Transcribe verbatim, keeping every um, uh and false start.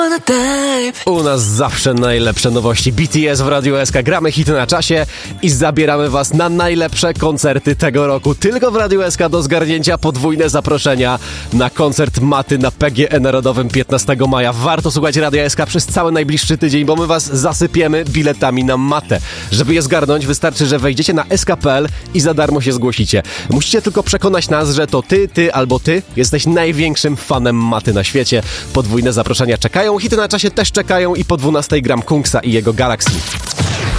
U nas zawsze najlepsze nowości. B T S w Radiu S K. Gramy hity na czasie i zabieramy was na najlepsze koncerty tego roku. Tylko w Radiu S K do zgarnięcia podwójne zaproszenia na koncert Maty na P G E Narodowym piętnastego maja. Warto słuchać Radia S K przez cały najbliższy tydzień, bo my was zasypiemy biletami na Matę. Żeby je zgarnąć, wystarczy, że wejdziecie na s k kropka p l i za darmo się zgłosicie. Musicie tylko przekonać nas, że to ty, ty albo ty jesteś największym fanem Maty na świecie. Podwójne zaproszenia czekają, hity na czasie też czekają i po dwunastej gram Kungsa i jego Galaxy.